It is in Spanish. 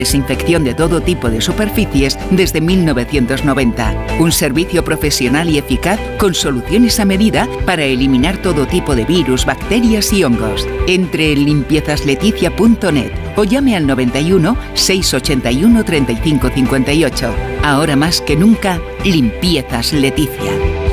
Desinfección de todo tipo de superficies desde 1990. Un servicio profesional y eficaz con soluciones a medida para eliminar todo tipo de virus, bacterias y hongos. Entre en limpiezasLeticia.net o llame al 91 681 35 58. Ahora más que nunca, Limpiezas Leticia.